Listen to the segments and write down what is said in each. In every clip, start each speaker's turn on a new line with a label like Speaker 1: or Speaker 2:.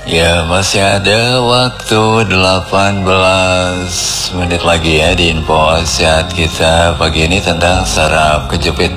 Speaker 1: Ya, masih ada waktu 18 menit lagi ya di info sehat kita pagi ini tentang saraf kejepit.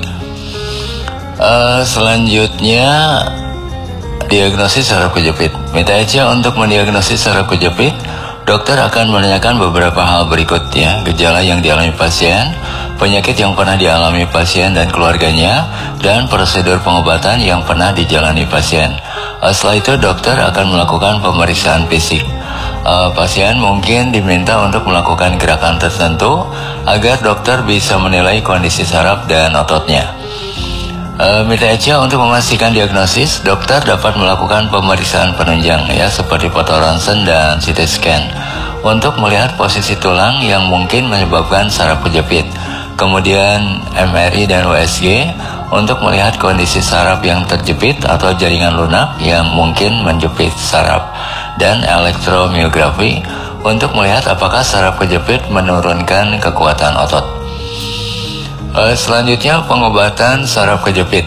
Speaker 1: Selanjutnya diagnosis saraf kejepit. Minta aja untuk mendiagnosis saraf kejepit, dokter akan menanyakan beberapa hal berikut ya: gejala yang dialami pasien, penyakit yang pernah dialami pasien dan keluarganya, dan prosedur pengobatan yang pernah dijalani pasien. Setelah itu dokter akan melakukan pemeriksaan fisik. Pasien mungkin diminta untuk melakukan gerakan tertentu agar dokter bisa menilai kondisi saraf dan ototnya. Minta aja untuk memastikan diagnosis, dokter dapat melakukan pemeriksaan penunjang ya, seperti foto ronsen dan CT scan untuk melihat posisi tulang yang mungkin menyebabkan saraf kejepit. Kemudian MRI dan USG untuk melihat kondisi saraf yang terjepit atau jaringan lunak yang mungkin menjepit saraf, dan elektromiografi untuk melihat apakah saraf kejepit menurunkan kekuatan otot. Selanjutnya pengobatan saraf kejepit.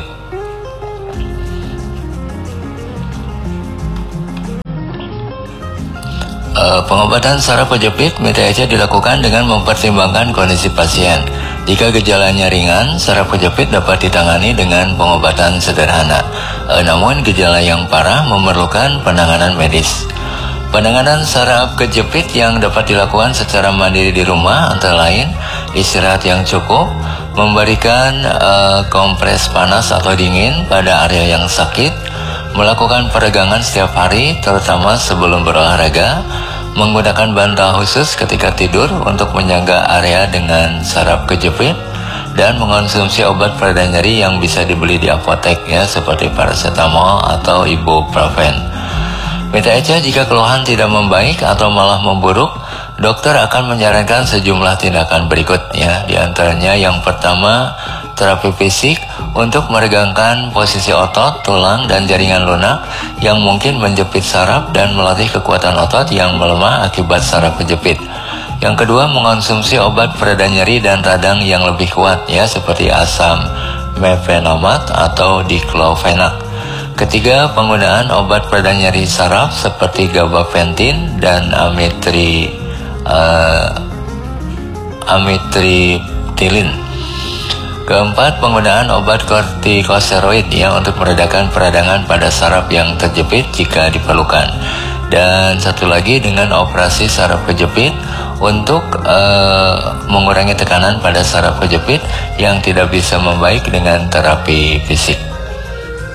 Speaker 1: Pengobatan saraf kejepit minta aja dilakukan dengan mempertimbangkan kondisi pasien. Jika gejalanya ringan, saraf kejepit dapat ditangani dengan pengobatan sederhana. Namun gejala yang parah memerlukan penanganan medis. Penanganan saraf kejepit yang dapat dilakukan secara mandiri di rumah antara lain istirahat yang cukup, memberikan kompres panas atau dingin pada area yang sakit, melakukan peregangan setiap hari terutama sebelum berolahraga, menggunakan bantal khusus ketika tidur untuk menjaga area dengan saraf kejepit, dan mengonsumsi obat pereda nyeri yang bisa dibeli di apotek ya, seperti paracetamol atau ibuprofen. Minta aja jika keluhan tidak membaik atau malah memburuk, dokter akan menyarankan sejumlah tindakan berikut ya. Di antaranya yang pertama, terapi fisik untuk meregangkan posisi otot, tulang, dan jaringan lunak yang mungkin menjepit saraf dan melatih kekuatan otot yang melemah akibat saraf kejepit. Yang kedua, mengonsumsi obat pereda nyeri dan radang yang lebih kuat ya, seperti asam mefenamat atau diklofenak. Ketiga, penggunaan obat pereda nyeri saraf seperti gabapentin dan amitriptilin. Keempat, penggunaan obat kortikosteroid ya, untuk meredakan peradangan pada saraf yang terjepit jika diperlukan. Dan satu lagi, dengan operasi saraf kejepit untuk mengurangi tekanan pada saraf kejepit yang tidak bisa membaik dengan terapi fisik.